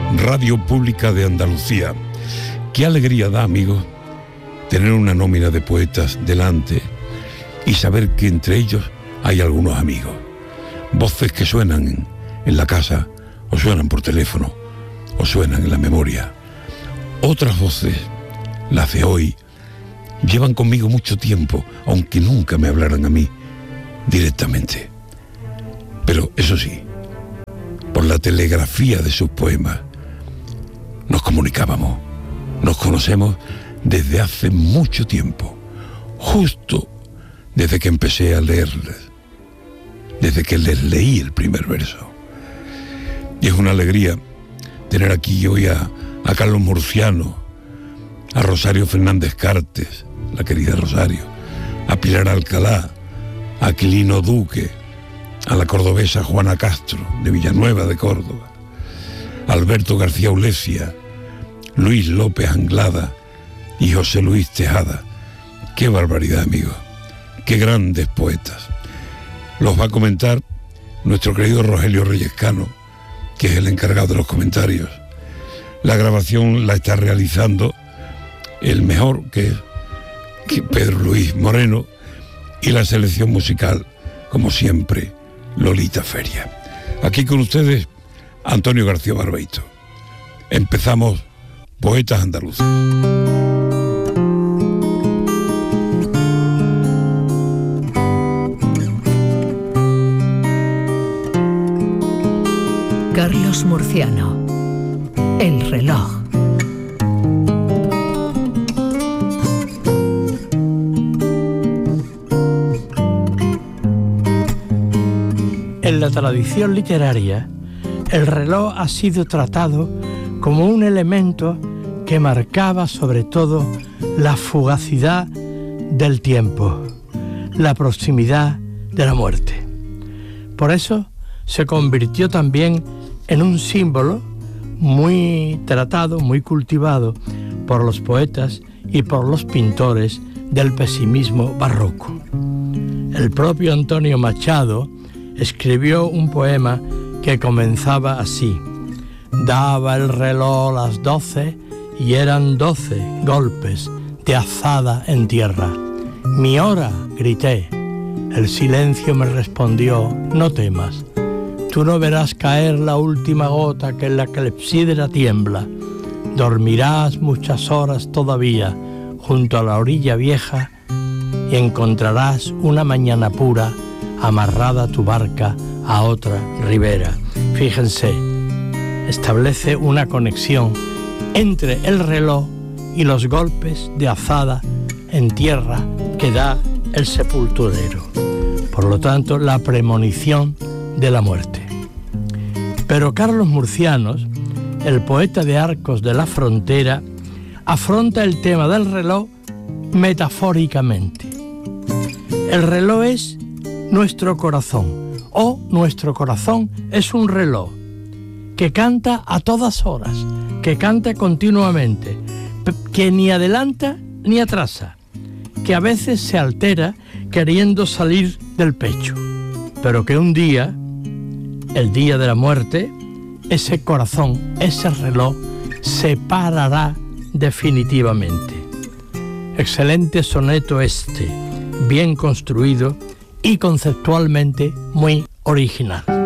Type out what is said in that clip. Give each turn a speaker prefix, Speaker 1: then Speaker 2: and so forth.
Speaker 1: Radio Pública de Andalucía. Qué alegría da, amigos, tener una nómina de poetas delante y saber que entre ellos hay algunos amigos. Voces que suenan en la casa, o suenan por teléfono, o suenan en la memoria. Otras voces, las de hoy, llevan conmigo mucho tiempo, aunque nunca me hablaran a mí directamente. Pero eso sí, por la telegrafía de sus poemas, nos comunicábamos, nos conocemos desde hace mucho tiempo, justo desde que empecé a leerles, desde que les leí el primer verso. Y es una alegría tener aquí hoy a Carlos Murciano, a Rosario Fernández Cartes, la querida Rosario, a Pilar Alcalá, a Aquilino Duque, a la cordobesa Juana Castro, de Villanueva de Córdoba, a Alberto García Ulesia, Luis López Anglada y José Luis Tejada. ¡Qué barbaridad, amigos! ¡Qué grandes poetas! Los va a comentar nuestro querido Rogelio Reyescano, que es el encargado de los comentarios. La grabación la está realizando el mejor, que es Pedro Luis Moreno, y la selección musical, como siempre, Lolita Feria. Aquí con ustedes, Antonio García Barbeito. Empezamos Poetas Andaluces.
Speaker 2: Carlos Murciano, El reloj.
Speaker 3: En la tradición literaria, el reloj ha sido tratado como un elemento que marcaba sobre todo la fugacidad del tiempo, la proximidad de la muerte. Por eso se convirtió también en un símbolo muy tratado, muy cultivado por los poetas y por los pintores del pesimismo barroco. El propio Antonio Machado escribió un poema que comenzaba así: daba el reloj las 12 y eran 12 golpes de azada en tierra. Mi hora, grité. El silencio me respondió: no temas. Tú no verás caer la última gota que en la clepsidra tiembla. Dormirás muchas horas todavía junto a la orilla vieja y encontrarás una mañana pura amarrada tu barca a otra ribera. Fíjense, establece una conexión entre el reloj y los golpes de azada en tierra que da el sepulturero. Por lo tanto, la premonición de la muerte. Pero Carlos Murciano, el poeta de Arcos de la Frontera, afronta el tema del reloj metafóricamente. El reloj es nuestro corazón, o nuestro corazón es un reloj que canta a todas horas, que canta continuamente, que ni adelanta ni atrasa, que a veces se altera queriendo salir del pecho, pero que un día, el día de la muerte, ese corazón, ese reloj, se parará definitivamente. Excelente soneto este, bien construido y conceptualmente muy original.